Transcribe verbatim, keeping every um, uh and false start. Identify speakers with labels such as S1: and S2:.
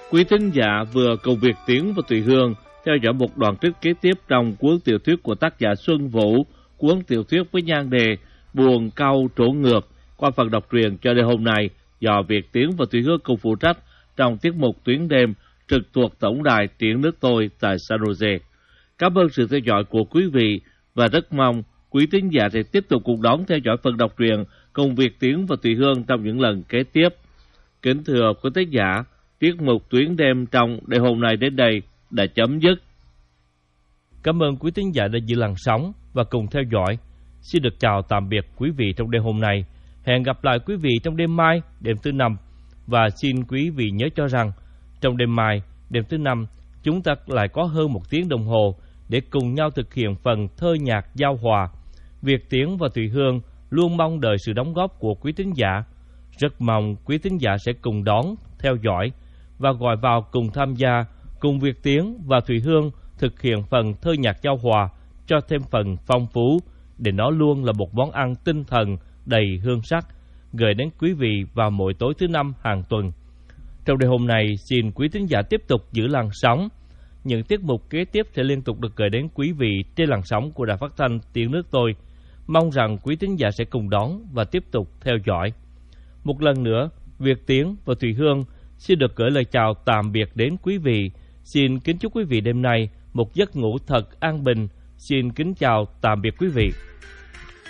S1: Quý thính giả vừa cùng Việt Tiến và Thùy Hương theo dõi một đoạn trích kế tiếp trong cuốn tiểu thuyết của tác giả Xuân Vũ, cuốn tiểu thuyết với nhan đề Buồn Cau Trổ Ngược, qua phần đọc truyện cho đêm hôm nay do Việt Tiến và Thùy Hương cùng phụ trách trong tiết mục Tuyến Đêm trực thuộc Tổng đài Tiếng Nước Tôi tại San Jose. Cảm ơn sự theo dõi của quý vị và rất mong quý thính giả sẽ tiếp tục cùng đón theo dõi phần đọc truyện cùng Việt Tiến và Thùy Hương trong những lần kế tiếp. Kính thưa quý thính giả, tiết mục Tuyến Đêm trong đêm hôm nay đến đây đã chấm dứt.
S2: Cảm ơn quý thính giả đã giữ làn sóng và cùng theo dõi. Xin được chào tạm biệt quý vị trong đêm hôm nay. Hẹn gặp lại quý vị trong đêm mai, đêm thứ năm. Và xin quý vị nhớ cho rằng, trong đêm mai, đêm thứ năm, chúng ta lại có hơn một tiếng đồng hồ để cùng nhau thực hiện phần thơ nhạc giao hòa. Việt Tiến và Thùy Hương luôn mong đợi sự đóng góp của quý thính giả. Rất mong quý thính giả sẽ cùng đón, theo dõi và gọi vào cùng tham gia cùng Việt Tiến và Thùy Hương thực hiện phần thơ nhạc giao hòa cho thêm phần phong phú, để nó luôn là một món ăn tinh thần đầy hương sắc gửi đến quý vị vào mỗi tối thứ năm hàng tuần. Trong đêm hôm nay, xin quý thính giả tiếp tục giữ làn sóng. Những tiết mục kế tiếp sẽ liên tục được gửi đến quý vị trên làn sóng của Đài Phát thanh Tiếng Nước Tôi. Mong rằng quý thính giả sẽ cùng đón và tiếp tục theo dõi. Một lần nữa, Việt Tiến và Thùy Hương xin được gửi lời chào tạm biệt đến quý vị. Xin kính chúc quý vị đêm nay một giấc ngủ thật an bình. Xin kính chào tạm biệt quý vị.